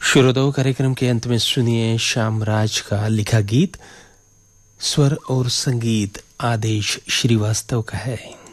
श्रोताओं, कार्यक्रम के अंत में सुनिए श्यामराज का लिखा गीत। स्वर और संगीत आदेश श्रीवास्तव का है।